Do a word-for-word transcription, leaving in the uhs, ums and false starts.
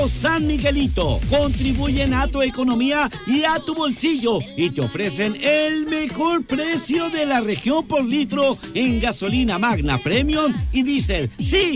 San Miguelito contribuyen a tu economía y a tu bolsillo y te ofrecen el mejor precio de la región por litro en gasolina Magna Premium y diésel. Sí,